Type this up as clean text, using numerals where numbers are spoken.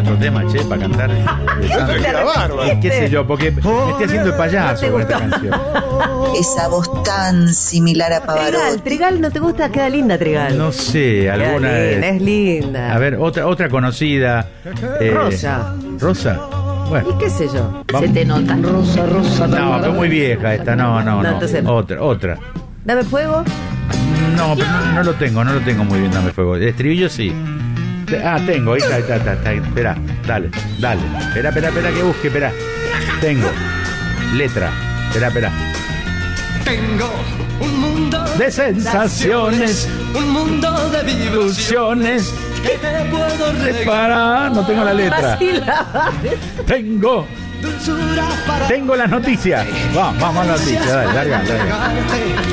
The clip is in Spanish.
otro tema, che, para cantar. Queda bárbaro. ¿Qué sé yo? Porque me estoy haciendo el payaso con esta canción. Esa voz tan similar a Pavarotti. Trigal, ¿no te gusta? Queda linda, Trigal. No sé, alguna Es linda. A ver, otra conocida. Rosa. ¿Rosa? Bueno. ¿Y qué sé yo? Vamos. Se te nota. No, pero muy vieja esta. No. entonces no. Otra. Dame fuego. No, pero no lo tengo muy bien, dame fuego. El estribillo sí. Tengo, ahí está. Espera, dale. Espera que busque, espera. Tengo. Letra. Espera. Tengo un mundo De sensaciones, un mundo de ilusiones. que te puedo Reparar, no tengo la letra. Tengo dulzura para las noticias. Vamos a las noticias, dale, larga. regarte.